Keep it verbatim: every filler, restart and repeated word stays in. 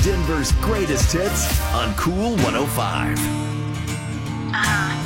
Denver's greatest hits on Cool one oh five. Uh-huh.